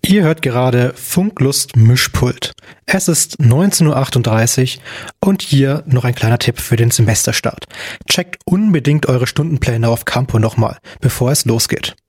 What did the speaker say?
Ihr hört gerade Funklust Mischpult. Es ist 19:38 Uhr und hier noch ein kleiner Tipp für den Semesterstart. Checkt unbedingt eure Stundenpläne auf Campo nochmal, bevor es losgeht.